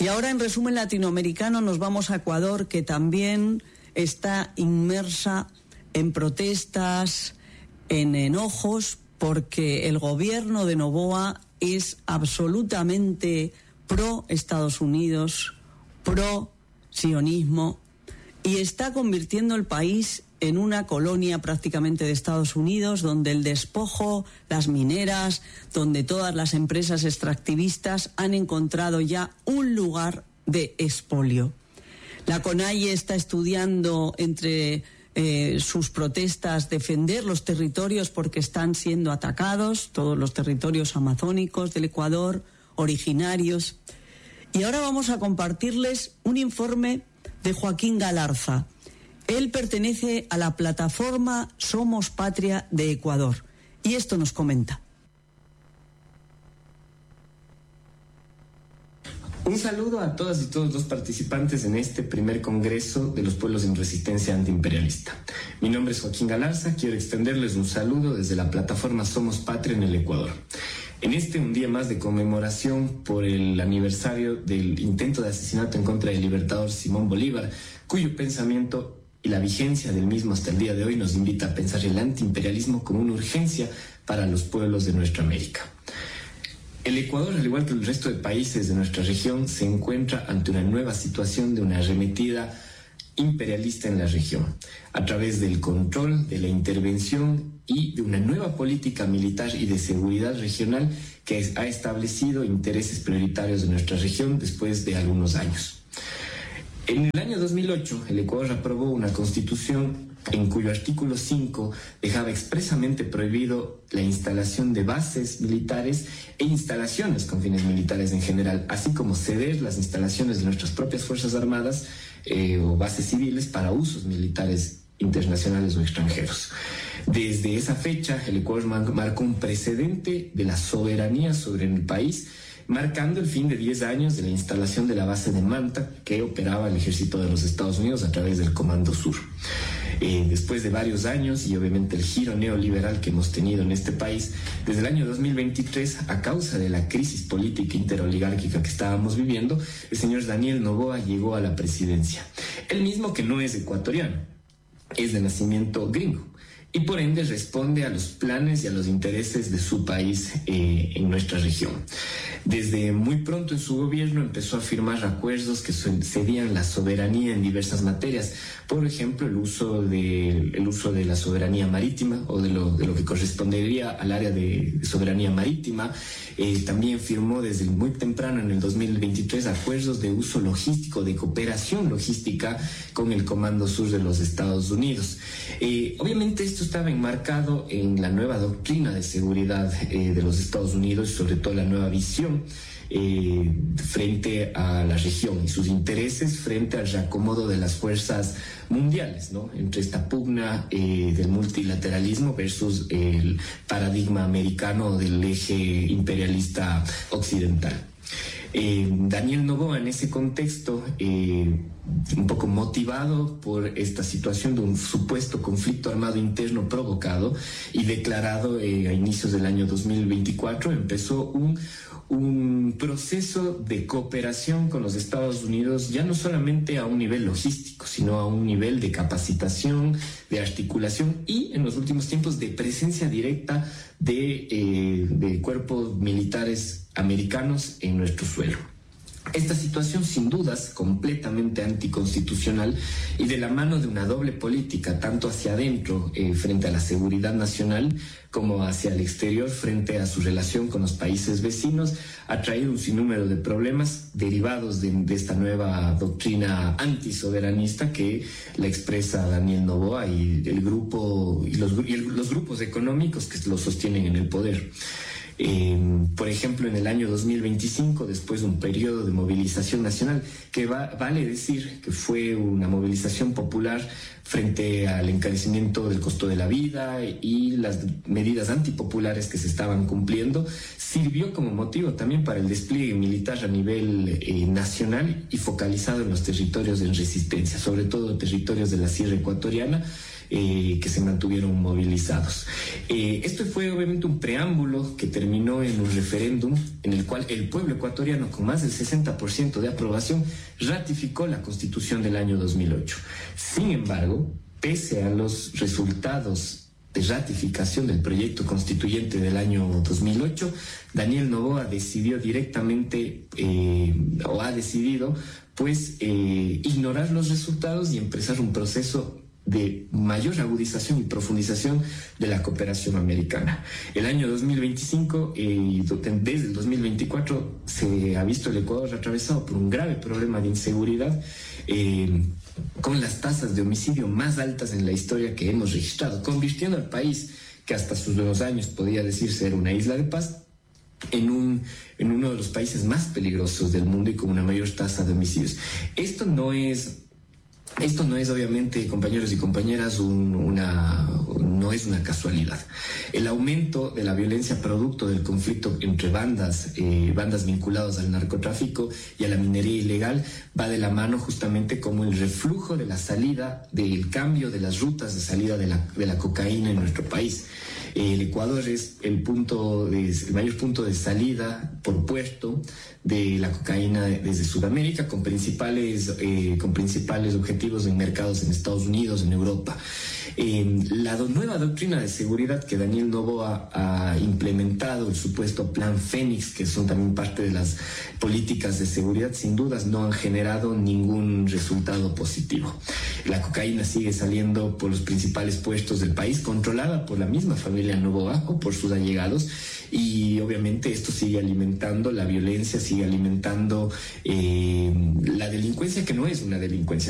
Y ahora, en resumen latinoamericano, nos vamos a Ecuador, que también está inmersa en protestas, en enojos, porque el gobierno de Noboa es absolutamente pro Estados Unidos, pro sionismo, y está convirtiendo el país en una colonia prácticamente de Estados Unidos, donde el despojo, las mineras, donde todas las empresas extractivistas han encontrado ya un lugar de expolio. La CONAIE está estudiando entre sus protestas defender los territorios porque están siendo atacados, todos los territorios amazónicos del Ecuador, originarios. Y ahora vamos a compartirles un informe de Joaquín Galarza. Él pertenece a la plataforma Somos Patria de Ecuador y esto nos comenta. Un saludo a todas y todos los participantes en este primer Congreso de los Pueblos en Resistencia Antiimperialista. Mi nombre es Joaquín Galarza, quiero extenderles un saludo desde la plataforma Somos Patria en el Ecuador. En un día más de conmemoración por el aniversario del intento de asesinato en contra del libertador Simón Bolívar, cuyo pensamiento y la vigencia del mismo hasta el día de hoy nos invita a pensar el antiimperialismo como una urgencia para los pueblos de nuestra América. El Ecuador, al igual que el resto de países de nuestra región, se encuentra ante una nueva situación de una arremetida imperialista en la región, a través del control, de la intervención y de una nueva política militar y de seguridad regional que ha establecido intereses prioritarios de nuestra región después de algunos años. En el año 2008, el Ecuador aprobó una constitución en cuyo artículo 5 dejaba expresamente prohibido la instalación de bases militares e instalaciones con fines militares en general, así como ceder las instalaciones de nuestras propias Fuerzas Armadas o bases civiles para usos militares internacionales o extranjeros. Desde esa fecha, el Ecuador marcó un precedente de la soberanía sobre el país, marcando el fin de 10 años de la instalación de la base de Manta que operaba el ejército de los Estados Unidos a través del Comando Sur. Después de varios años y obviamente el giro neoliberal que hemos tenido en este país, desde el año 2023, a causa de la crisis política interoligárquica que estábamos viviendo, el señor Daniel Noboa llegó a la presidencia. Él mismo que no es ecuatoriano, es de nacimiento gringo, y por ende responde a los planes y a los intereses de su país en nuestra región. Desde muy pronto en su gobierno empezó a firmar acuerdos que cedían la soberanía en diversas materias, por ejemplo el uso de la soberanía marítima o de lo que correspondería al área de soberanía marítima. También firmó desde muy temprano en el 2023 acuerdos de uso logístico, de cooperación logística con el Comando Sur de los Estados Unidos. Obviamente esto estaba enmarcado en la nueva doctrina de seguridad de los Estados Unidos, sobre todo la nueva visión frente a la región y sus intereses frente al reacomodo de las fuerzas mundiales, ¿no? Entre esta pugna del multilateralismo versus el paradigma americano del eje imperialista occidental. Daniel Noboa en ese contexto, un poco motivado por esta situación de un supuesto conflicto armado interno provocado y declarado a inicios del año 2024, empezó un proceso de cooperación con los Estados Unidos, ya no solamente a un nivel logístico, sino a un nivel de capacitación, de articulación y en los últimos tiempos de presencia directa de cuerpos militares americanos en nuestro suelo. Esta situación, sin dudas, completamente anticonstitucional y de la mano de una doble política, tanto hacia adentro, frente a la seguridad nacional, como hacia el exterior, frente a su relación con los países vecinos, ha traído un sinnúmero de problemas derivados de esta nueva doctrina antisoberanista que la expresa Daniel Noboa y el grupo y los grupos económicos que lo sostienen en el poder. Por ejemplo, en el año 2025, después de un periodo de movilización nacional, que vale decir que fue una movilización popular frente al encarecimiento del costo de la vida y las medidas antipopulares que se estaban cumpliendo, sirvió como motivo también para el despliegue militar a nivel nacional y focalizado en los territorios en resistencia, sobre todo territorios de la Sierra Ecuatoriana, que se mantuvieron movilizados. Esto fue obviamente un preámbulo que terminó en un referéndum en el cual el pueblo ecuatoriano, con más del 60% de aprobación, ratificó la Constitución del año 2008. Sin embargo, pese a los resultados de ratificación del proyecto constituyente del año 2008, Daniel Noboa decidió directamente, o ha decidido, pues, ignorar los resultados y empezar un proceso de mayor agudización y profundización de la cooperación americana. El año 2025 y desde el 2024 se ha visto el Ecuador atravesado por un grave problema de inseguridad, con las tasas de homicidio más altas en la historia que hemos registrado, convirtiendo al país, que hasta sus 2 años podía decirse era una isla de paz, en uno de los países más peligrosos del mundo y con una mayor tasa de homicidios. Esto no es obviamente, compañeros y compañeras, no es una casualidad. El aumento de la violencia producto del conflicto entre bandas vinculadas al narcotráfico y a la minería ilegal va de la mano justamente como el reflujo de la salida, del cambio de las rutas de salida de la cocaína en nuestro país. El Ecuador es el mayor punto de salida por puerto de la cocaína desde Sudamérica, con principales objetivos en mercados en Estados Unidos, en Europa. La nueva doctrina de seguridad que Daniel Noboa ha implementado, el supuesto Plan Fénix, que son también parte de las políticas de seguridad, sin dudas no han generado ningún resultado positivo. La cocaína sigue saliendo por los principales puestos del país, controlada por la misma familia Noboa o por sus allegados, y obviamente esto sigue alimentando la violencia, sigue alimentando la delincuencia, que no es una delincuencia.